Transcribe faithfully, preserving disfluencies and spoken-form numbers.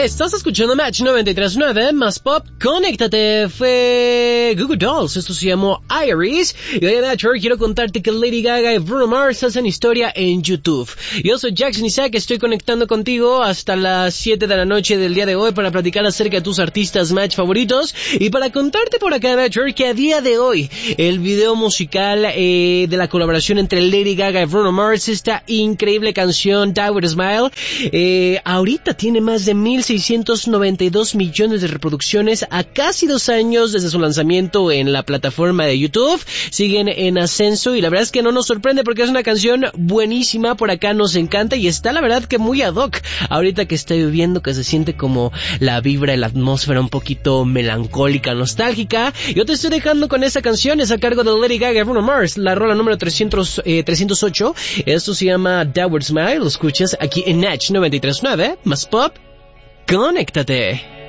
Estás escuchando Match noventa y tres punto nueve, más pop, conéctate, fue Google Dolls, esto se llamó Iris, y hoy en Match quiero contarte que Lady Gaga y Bruno Mars hacen historia en YouTube. Yo soy Jackson Isaac, estoy conectando contigo hasta las siete de la noche del día de hoy para platicar acerca de tus artistas Match favoritos, y para contarte por acá en Match que a día de hoy, el video musical eh, de la colaboración entre Lady Gaga y Bruno Mars, esta increíble canción, Die With A Smile, eh, ahorita tiene más de mil seiscientos noventa y dos millones de reproducciones a casi dos años desde su lanzamiento en la plataforma de YouTube. Siguen en ascenso y la verdad es que no nos sorprende porque es una canción buenísima, por acá nos encanta y está la verdad que muy ad hoc ahorita que está lloviendo, que se siente como la vibra y la atmósfera un poquito melancólica, nostálgica. Yo te estoy dejando con esa canción, es a cargo de Lady Gaga y Bruno Mars, la rola número trescientos, eh, trescientos ocho. Esto se llama Die With A Smile, lo escuchas aquí en Match noventa y tres punto nueve, más pop. Conéctate.